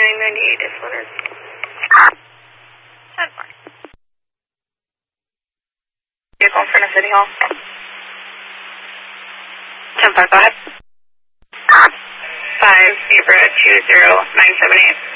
2998 is Leonard. 10-4. Vehicle in front of City Hall. 10-5, go ahead. 5 Zebra 20978.